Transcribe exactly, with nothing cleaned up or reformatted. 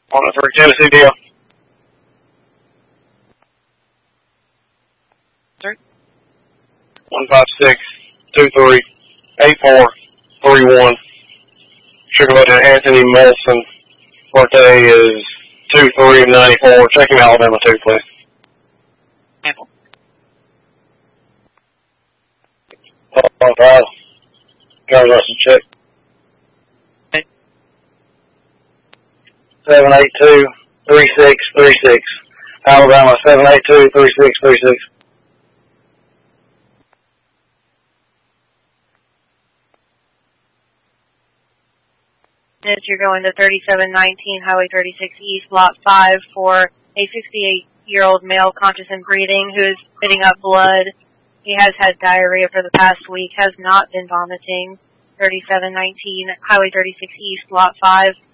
On the three Tennessee deal. Sir? One five six two three eight four three one. Sugar to Anthony Molson. Birthday is two three of ninety four. Check him Alabama two, please. Apple. Oh, five. Driver's license check. Okay. Seven eight two three six three six. Alabama seven eight two three six three six. You're going to thirty-seven nineteen Highway thirty-six East, Lot five, for a sixty-eight-year-old male conscious and breathing who is spitting up blood. He has had diarrhea for the past week, has not been vomiting. thirty-seven nineteen Highway thirty-six East, Lot five.